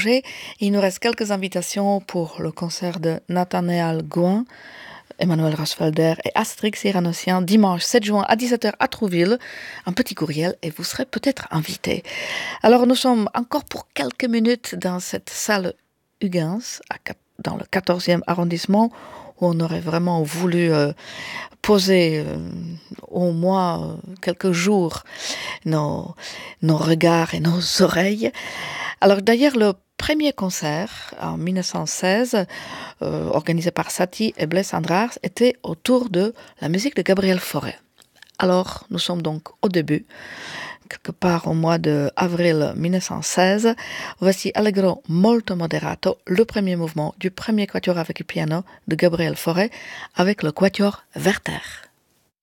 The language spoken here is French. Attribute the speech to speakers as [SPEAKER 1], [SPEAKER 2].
[SPEAKER 1] prolongé. Il nous reste quelques invitations pour le concert de Nathanaël Gouin, Emmanuel Rochefelder et Astrid Cyranosian, dimanche 7 juin à 17h à Trouville. Un petit courriel et vous serez peut-être invité. Alors nous sommes encore pour quelques minutes dans cette salle Huygens, dans le 14e arrondissement, où on aurait vraiment voulu poser au moins quelques jours nos regards et nos oreilles. Alors d'ailleurs, le premier concert en 1916, organisé par Satie et Blaise Cendrars, était autour de la musique de Gabriel Fauré. Alors, nous sommes donc au début, quelque part au mois d'avril 1916. Voici Allegro molto moderato, le premier mouvement du premier quatuor avec le piano de Gabriel Fauré avec le quatuor Werther.